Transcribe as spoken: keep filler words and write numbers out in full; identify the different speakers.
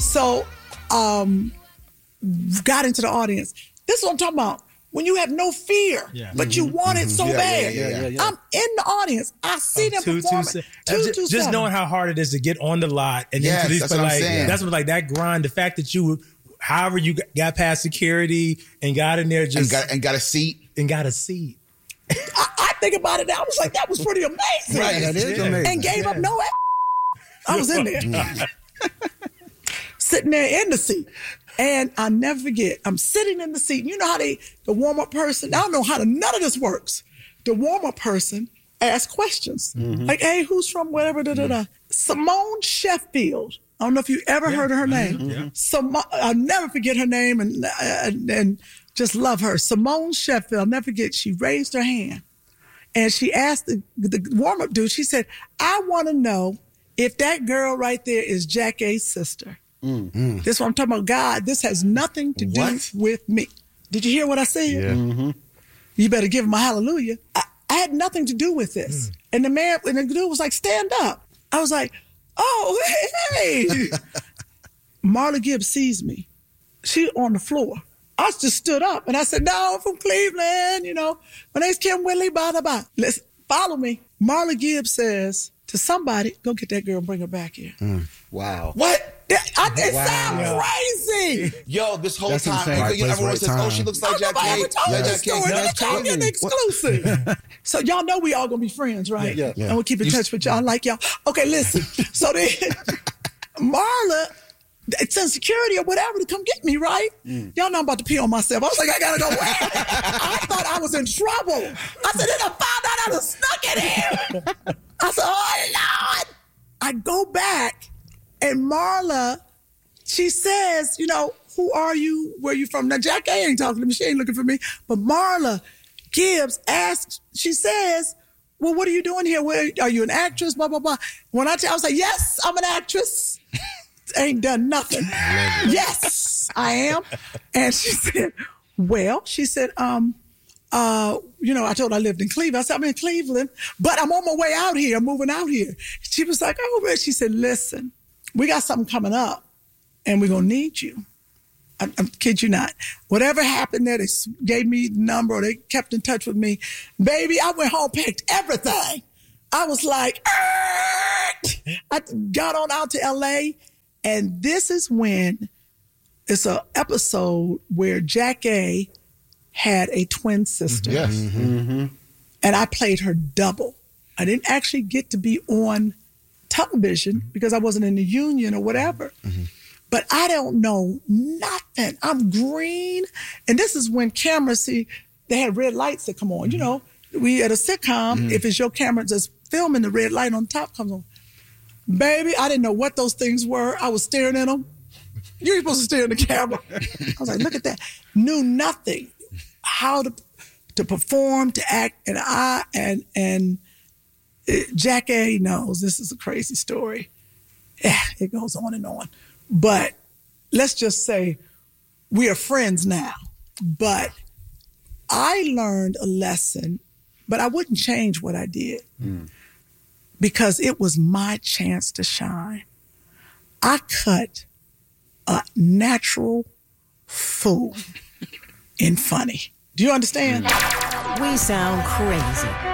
Speaker 1: So, um, got into the audience. This is what I'm talking about. When you have no fear, yeah. but you want it so
Speaker 2: yeah,
Speaker 1: bad.
Speaker 2: Yeah, yeah, yeah, yeah.
Speaker 1: I'm in the audience. I see them
Speaker 3: two,
Speaker 1: performing.
Speaker 3: Two,
Speaker 1: two,
Speaker 3: just,
Speaker 1: two,
Speaker 3: just knowing how hard it is to get on the lot and
Speaker 2: yes,
Speaker 3: then to these,
Speaker 2: that's
Speaker 3: but
Speaker 2: what
Speaker 3: like
Speaker 2: I'm saying.
Speaker 3: that's what like that grind. The fact that you, however you got past security and got in there, just
Speaker 2: and got, and got a seat
Speaker 3: and got a seat.
Speaker 1: I, I think about it now. I was like, that was pretty amazing.
Speaker 2: Right, that is
Speaker 3: yeah.
Speaker 2: amazing.
Speaker 1: And gave
Speaker 3: yeah.
Speaker 1: up no. I was in there, sitting there in the seat. And I'll never forget, I'm sitting in the seat. You know how they, the warm-up person, I don't know how to, none of this works. The warm-up person asks questions. Mm-hmm. Like, hey, who's from whatever, da, da, da. Simone Sheffield. I don't know if you ever yeah. heard of her name.
Speaker 3: Mm-hmm. Yeah.
Speaker 1: Simone, I'll never forget her name and, and, and just love her. Simone Sheffield, I'll never forget, she raised her hand. And she asked the, the warm-up dude, she said, I want to know if that girl right there is Jack A's sister. Mm-hmm. This is what I'm talking about. God, this has nothing to do what? with me. Did you hear what I said?
Speaker 3: Yeah.
Speaker 1: Mm-hmm. You better give him a hallelujah. I, I had nothing to do with this. Mm. And the man, and the dude was like, stand up. I was like, oh, hey. Marla Gibbs sees me. She on the floor. I just stood up and I said, no, I'm from Cleveland. You know, my name's Kim Whitley, blah, blah, blah. Listen, follow me. Marla Gibbs says to somebody, go get that girl and bring her back here.
Speaker 2: Mm. Wow.
Speaker 1: What? I, it
Speaker 2: wow.
Speaker 1: sounds crazy.
Speaker 2: Yo, this whole
Speaker 4: That's
Speaker 2: time,
Speaker 4: right
Speaker 2: you, everyone
Speaker 4: right
Speaker 2: says,
Speaker 4: time.
Speaker 2: oh, she looks like Jack
Speaker 1: I never told
Speaker 2: yeah,
Speaker 1: this story. Let me tell you an exclusive. So y'all know we all gonna be friends, right?
Speaker 2: Yeah, yeah.
Speaker 1: And we'll keep in touch with y'all. I like y'all. Okay, listen. So then, Marla, it's insecurity or whatever to come get me, right? Mm. Y'all know I'm about to pee on myself. I was like, I gotta go where? I thought I was in trouble. I said, then I found out I was stuck in here. I said, oh, Lord. I go back and Marla, she says, you know, who are you? Where are you from? Now, Jack A ain't talking to me. She ain't looking for me. But Marla Gibbs asks, she says, well, what are you doing here? Where, are you an actress? Blah, blah, blah. When I tell, I was like, yes, I'm an actress. Ain't done nothing. Yes, I am. And she said, well, she said, um, uh, you know, I told her I lived in Cleveland. I said, I'm in Cleveland, but I'm on my way out here. I'm moving out here. She was like, oh, man. She said, listen, we got something coming up and we're going to need you. I, I kid you not. Whatever happened there, they gave me the number or they kept in touch with me. Baby, I went home, packed everything. I was like, Argh! I got on out to L A. And this is when it's an episode where Jack A had a twin sister.
Speaker 2: Yes. Mm-hmm.
Speaker 1: And I played her double. I didn't actually get to be on television because I wasn't in the union or whatever. Mm-hmm. But I don't know nothing. I'm green. And this is when cameras, see, they had red lights that come on. Mm-hmm. You know, we at a sitcom, mm-hmm. if it's your camera that's filming, the red light on top comes on. Baby, I didn't know what those things were. I was staring at them. You ain't supposed to stare in the camera. I was like, look at that. Knew nothing. How to to perform, to act, and I and and it, Jack A knows this is a crazy story. Yeah, it goes on and on. But let's just say we are friends now. But I learned a lesson, but I wouldn't change what I did mm. because it was my chance to shine. I cut a natural fool in funny. Do you understand?
Speaker 5: We sound crazy.